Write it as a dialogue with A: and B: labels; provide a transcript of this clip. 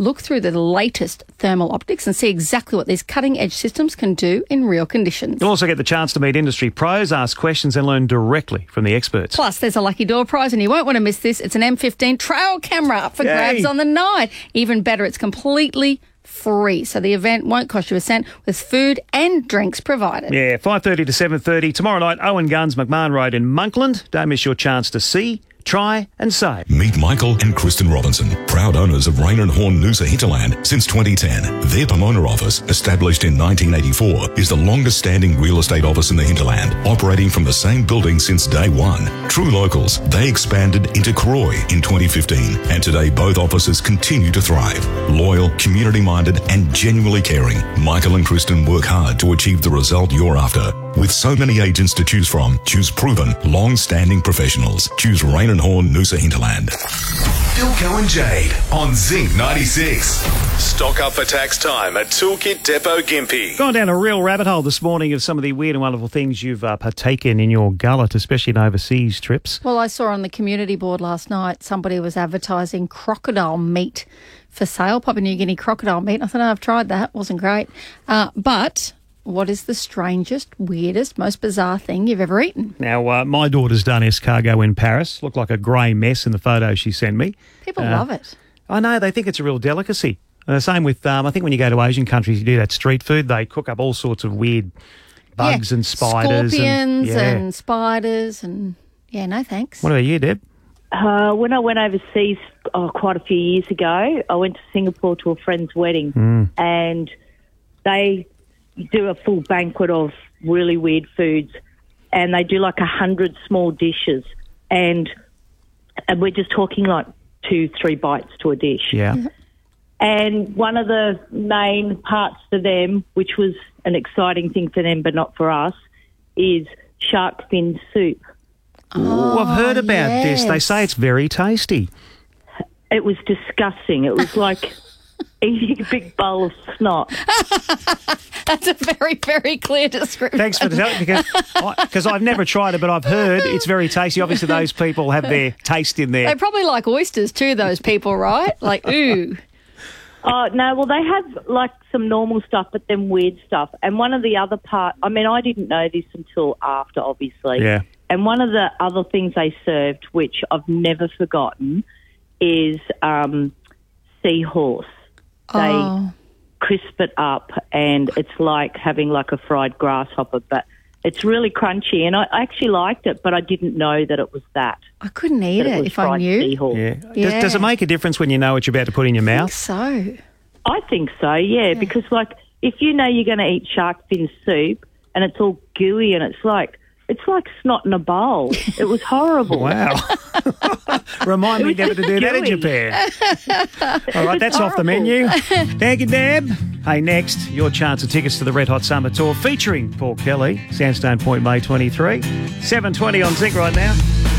A: look through the latest thermal optics and see exactly what these cutting-edge systems can do in real conditions.
B: You'll also get the chance to meet industry pros, ask questions and learn directly from the experts.
A: Plus, there's a lucky door prize, and you won't want to miss this. It's an M15 trail camera up for grabs on the night. Even better, it's completely free, so the event won't cost you a cent, with food and drinks provided.
B: Yeah, 5:30 to 7:30 tomorrow night, Owen Guns, McMahon Road in Monkland. Don't miss your chance to see, try and save.
C: Meet Michael and Kristen Robinson, proud owners of Rain and Horn Noosa Hinterland since 2010. Their Pomona office, established in 1984, is the longest standing real estate office in the hinterland, operating from the same building since day one. True locals, they expanded into Croy in 2015, and today both offices continue to thrive. Loyal, community-minded and genuinely caring, Michael and Kristen work hard to achieve the result you're after. With so many agents to choose from, choose proven, long-standing professionals. Choose Rain and Horn Noosa Hinterland.
D: Philco and Jade on Zinc 96. Stock up for tax time at Toolkit Depot Gympie.
B: Gone down a real rabbit hole this morning of some of the weird and wonderful things you've partaken in your gullet, especially in overseas trips.
A: Well, I saw on the community board last night somebody was advertising crocodile meat for sale, Papua New Guinea crocodile meat. I thought, I've tried that. Wasn't great. But what is the strangest, weirdest, most bizarre thing you've ever eaten?
B: Now, my daughter's done escargot in Paris. Looked like a grey mess in the photo she sent me.
A: People love it.
B: I know, they think it's a real delicacy. Same with, I think when you go to Asian countries, you do that street food, they cook up all sorts of weird bugs and spiders.
A: Scorpions and spiders and, no thanks.
B: What about you, Deb?
E: When I went overseas quite a few years ago, I went to Singapore to a friend's wedding and they do a full banquet of really weird foods, and they do like 100 small dishes, and we're just talking like 2-3 bites to a dish.
B: Yeah.
E: And one of the main parts for them, which was an exciting thing for them but not for us, is shark fin soup.
B: Oh, I've heard about this. They say it's very tasty.
E: It was disgusting. It was like eating a big bowl of snot.
A: That's a very, very clear description.
B: Thanks for telling me, because I've never tried it, but I've heard it's very tasty. Obviously, those people have their taste in there.
A: They probably like oysters too, those people, right? Like, ooh.
E: Oh, no, well, they have, like, some normal stuff, but then weird stuff. And one of the other I didn't know this until after, obviously.
B: Yeah.
E: And one of the other things they served, which I've never forgotten, is seahorse. They crisp it up, and it's like having like a fried grasshopper, but it's really crunchy. And I actually liked it, but I didn't know that it was that.
A: I couldn't eat it if I knew.
E: Seahorse.
B: Yeah. Does it make a difference when you know what you're about to put in your mouth?
A: I
E: think so, yeah. Because, like, if you know you're going to eat shark fin soup and it's all gooey and it's like snot in a bowl. It was horrible.
B: Wow. Remind me never to do that in Japan. All right, that's off the menu. Thank you, Deb. Hey, next, your chance of tickets to the Red Hot Summer Tour featuring Paul Kelly, Sandstone Point, May 23. 7:20 on Zinc right now.